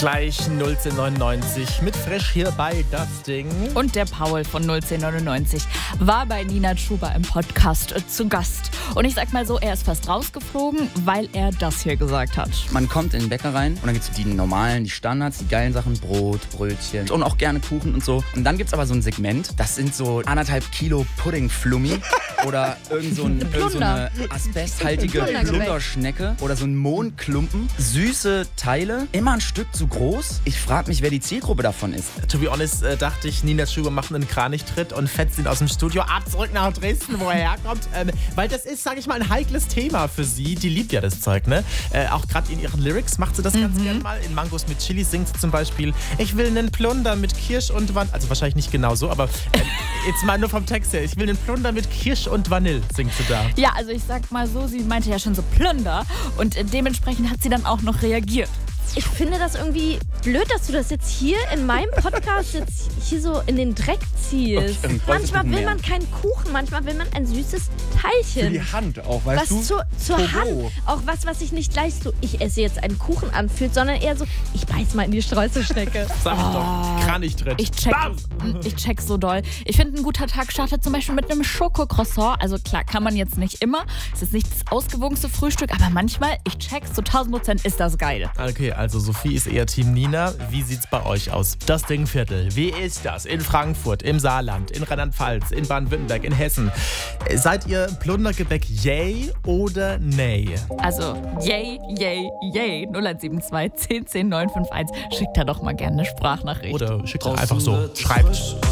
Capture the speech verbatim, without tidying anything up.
Gleich null zehn neunundneunzig mit Frisch hier bei Das Ding. Und der Paul von null zehn neunundneunzig war bei Nina Chuba im Podcast äh, zu Gast. Und ich sag mal so, er ist fast rausgeflogen, weil er das hier gesagt hat. Man kommt in den Bäcker rein und dann gibt es die normalen, die Standards, die geilen Sachen, Brot, Brötchen und auch gerne Kuchen und so. Und dann gibt es aber so ein Segment, das sind so anderthalb Kilo Puddingflummi oder irgend so, ein, irgend so eine asbesthaltige Plunderschnecke oder so ein Mohnklumpen. Süße Teile, immer ein Stück zu groß. Ich frage mich, wer die Zielgruppe davon ist. To be honest, äh, dachte ich, Nina Chuba macht einen Kranichtritt und fetzt ihn aus dem Studio ab zurück nach Dresden, wo er herkommt. Ähm, weil das ist, sage ich mal, ein heikles Thema für sie. Die liebt ja das Zeug, ne? Äh, auch gerade in ihren Lyrics macht sie das mhm. ganz gerne mal. In Mangos mit Chili singt sie zum Beispiel, ich will einen Plunder mit Kirsch und Vanille. Also wahrscheinlich nicht genau so, aber äh, jetzt mal nur vom Text her. Ich will einen Plunder mit Kirsch und Vanille, singt sie da. Ja, also ich sag mal so, sie meinte ja schon so Plunder und äh, dementsprechend hat sie dann auch noch reagiert. Ich finde das irgendwie blöd, dass du das jetzt hier in meinem Podcast jetzt hier so in den Dreck ziehst. Okay, manchmal will man keinen Kuchen, manchmal will man ein süßes Teilchen. Für die Hand auch, weißt was du? Zu, zur Togo. Hand. Auch was, was sich nicht gleich so, ich esse jetzt einen Kuchen anfühlt, sondern eher so, ich beiß mal in die Streuselschnecke. Sag ich doch, Kranichtritt. Ich check, ich check so doll. Ich finde, ein guter Tag startet zum Beispiel mit einem Schokocroissant. Also klar, kann man jetzt nicht immer. Es ist nicht das ausgewogenste Frühstück, aber manchmal, ich check's, so tausend Prozent ist das geil. Okay, also Sophie ist eher Team Nina. Wie sieht's bei euch aus? Das Dingviertel, wie ist das? In Frankfurt, im Saarland, in Rheinland-Pfalz, in Baden-Württemberg, in Hessen. Seid ihr Plundergebäck yay oder nay? Also yay, yay, yay. null eins sieben zwei, zehn zehn neun fünf eins. Schickt da doch mal gerne eine Sprachnachricht. Oder schickt doch einfach so. Schreibt.